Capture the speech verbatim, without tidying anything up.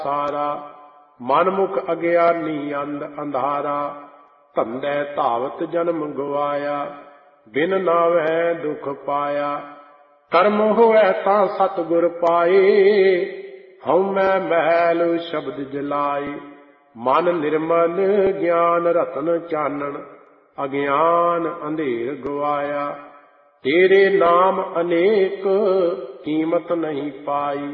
ਸਾਰਾ। ਮਨਮੁਖ ਅਗਿਆਨੀ ਅੰਧ ਅੰਧਾਰਾ, ਧੰਦੇ ਧਾਵਤ ਜਨਮ ਗਵਾਇਆ। ਬਿਨ ਨਾਵੈ ਦੁਖ ਪਾਇਆ, ਕਰਮ ਹੋਇ ਤਾਂ ਸਤਿਗੁਰ ਪਾਏ। ਹਉਮੈ ਮਹਿਲ ਸ਼ਬਦ ਜਲਾਏ, ਮਨ ਨਿਰਮਲ ਗਿਆਨ ਰਤਨ ਚਾਨਣ। ਅਗਿਆਨ ਅੰਧੇਰ ਗਵਾਇਆ, ਤੇਰੇ ਨਾਮ ਅਨੇਕ ਕੀਮਤ ਨਹੀਂ ਪਾਈ।